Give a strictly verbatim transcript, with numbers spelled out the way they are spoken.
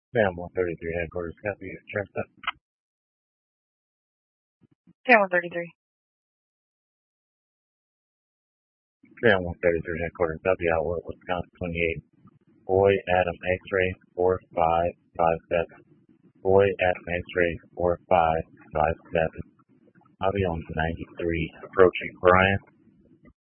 Sam one thirty-three headquarters, copy. Checked up. Sam one thirty-three. Sam one thirty-three headquarters, copy. Outlook, Wisconsin twenty-eight. Boy, Adam X-ray four five five seven. Boy, Adam X-ray four five five seven. I'll be on ninety-three, approaching Brian.